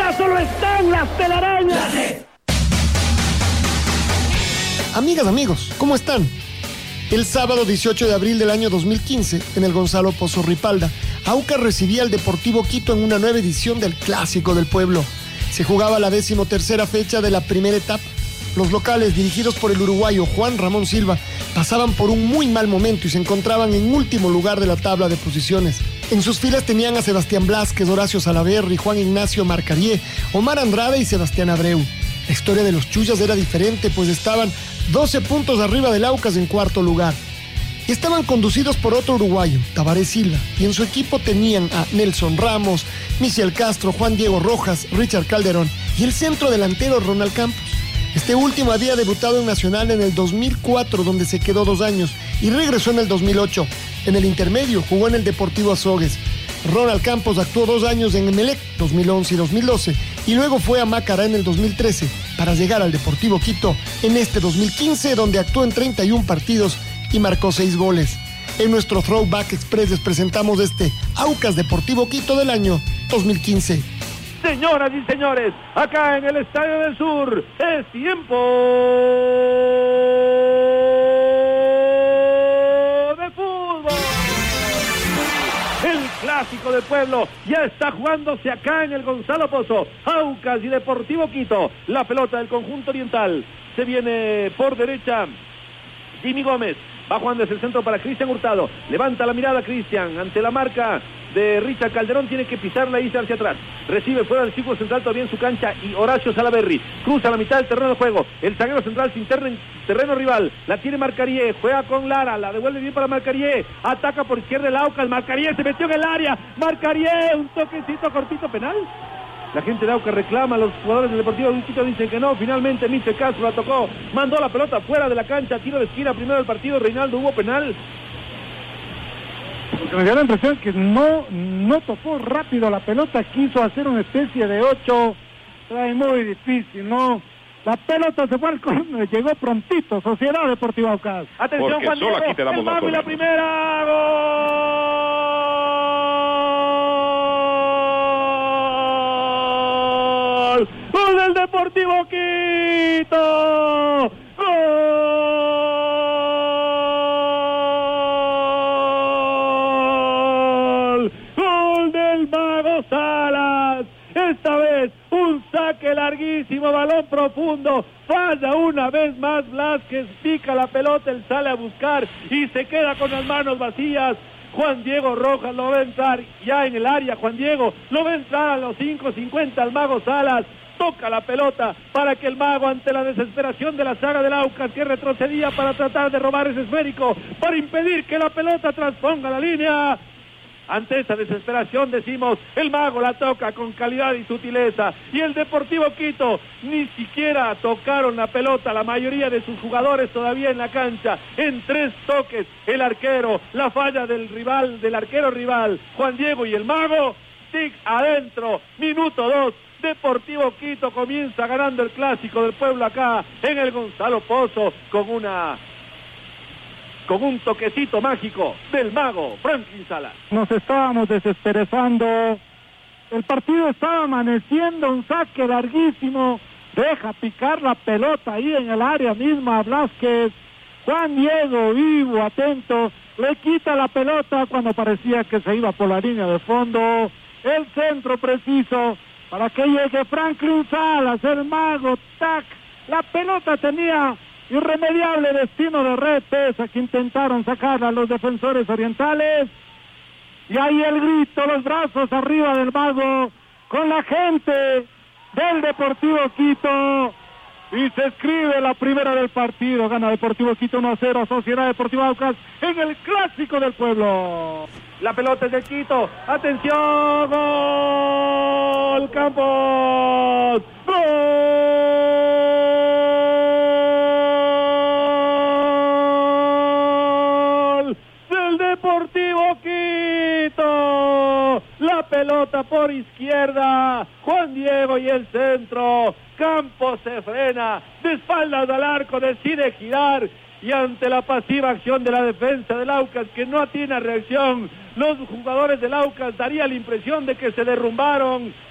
Acá solo están las telarañas. Amigas, amigos, ¿cómo están? El sábado 18 de abril del año 2015, en el Gonzalo Pozo Ripalda, Aucas recibía al Deportivo Quito en una nueva edición del Clásico del Pueblo. Se jugaba la 13ª fecha de la primera etapa. Los locales, dirigidos por el uruguayo Juan Ramón Silva, pasaban por un muy mal momento y se encontraban en último lugar de la tabla de posiciones. En sus filas tenían a Sebastián Blázquez, Horacio Salaverry, Juan Ignacio Marcarié, Omar Andrade y Sebastián Abreu. La historia de los Chuyas era diferente, pues estaban 12 puntos arriba del Aucas en cuarto lugar. Y estaban conducidos por otro uruguayo, Tabaré Silva, y en su equipo tenían a Nelson Ramos, Michel Castro, Juan Diego Rojas, Richard Calderón y el centro delantero Ronald Campos. Este último había debutado en Nacional en el 2004, donde se quedó 2 años, y regresó en el 2008. En el intermedio jugó en el Deportivo Azogues. Ronald Campos actuó 2 años en Emelec, 2011 y 2012, y luego fue a Macará en el 2013, para llegar al Deportivo Quito en este 2015, donde actuó en 31 partidos y marcó 6 goles. En nuestro Throwback Express les presentamos este Aucas Deportivo Quito del año 2015. Señoras y señores, acá en el Estadio del Sur, es tiempo de fútbol. El Clásico del Pueblo ya está jugándose acá en el Gonzalo Pozo. Aucas y Deportivo Quito. La pelota del conjunto oriental. Se viene por derecha Jimmy Gómez. Va jugando desde el centro para Cristian Hurtado. Levanta la mirada Cristian ante la marca de Richard Calderón. Tiene que pisarla y irse hacia atrás. Recibe fuera del círculo central todavía en su cancha y Horacio Salaverry. Cruza la mitad del terreno de juego. El zaguero central se interna en terreno rival. La tiene Marcarié. Juega con Lara. La devuelve bien para Marcarié. Ataca por izquierda el Aucas. Marcarié se metió en el área. Marcarié. Un toquecito cortito penal. La gente de Aucas reclama, los jugadores del Deportivo Quito dicen que no. Finalmente Michel Castro la tocó, mandó la pelota fuera de la cancha, tiro de esquina primero del partido. Reinaldo, ¿hubo penal? Porque me dio la impresión que no tocó rápido la pelota, quiso hacer una especie de 8, trae muy difícil, ¿no? La pelota se fue al córner, llegó prontito, Sociedad Deportiva Aucas. Atención, porque Juan solo Diego, aquí te damos el mago y la primera, ¡gol! ¡Gol del Deportivo Quito! ¡Gol! ¡Gol del Mago Salas! Esta vez un saque larguísimo, balón profundo, falla una vez más Blázquez, pica la pelota, él sale a buscar y se queda con las manos vacías. Juan Diego Rojas lo va a entrar ya en el área. Juan Diego lo va a entrar a los 5:50 al Mago Salas. Toca la pelota para que el Mago, ante la desesperación de la saga del Aucas, que retrocedía para tratar de robar ese esférico, para impedir que la pelota transponga la línea. Ante esa desesperación decimos, el Mago la toca con calidad y sutileza. Y el Deportivo Quito ni siquiera tocaron la pelota, la mayoría de sus jugadores todavía en la cancha. En 3 toques, el arquero, la falla del rival, del arquero rival, Juan Diego y el Mago, tic adentro, minuto 2. Deportivo Quito comienza ganando el Clásico del Pueblo acá en el Gonzalo Pozo con un toquecito mágico del Mago Franklin Salas. Nos estábamos desesperezando, el partido estaba amaneciendo, un saque larguísimo, deja picar la pelota ahí en el área misma a Blázquez. Juan Diego, vivo, atento, le quita la pelota cuando parecía que se iba por la línea de fondo. El centro preciso para que llegue Franklin Salas, el Mago, tac, la pelota tenía irremediable destino de red, pese a que intentaron sacarla a los defensores orientales. Y ahí el grito, los brazos arriba del Mago, con la gente del Deportivo Quito. Y se escribe la primera del partido. Gana Deportivo Quito 1-0 a Sociedad Deportiva Aucas en el Clásico del Pueblo. La pelota es de Quito. ¡Atención! ¡Gol! ¡Campos! ¡Gol! ¡Del Deportivo Quito! La pelota por izquierda. Juan Diego y el centro. Campos se frena, de espaldas al arco, decide girar, y ante la pasiva acción de la defensa del Aucas, que no tiene reacción, los jugadores del Aucas daría la impresión de que se derrumbaron.